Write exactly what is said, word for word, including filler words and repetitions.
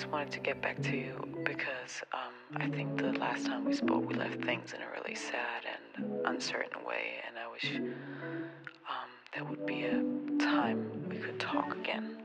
just wanted to get back to you because um, I think the last time we spoke, we left things in a really sad and uncertain way, and I wish um, there would be a time we could talk again.